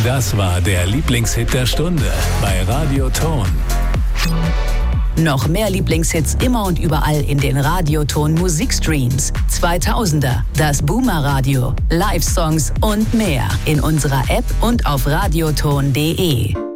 Das war der Lieblingshit der Stunde bei Radio Ton. Noch mehr Lieblingshits immer und überall in den Radioton Musikstreams. 2000er, das Boomer Radio, Live-Songs und mehr in unserer App und auf radioton.de.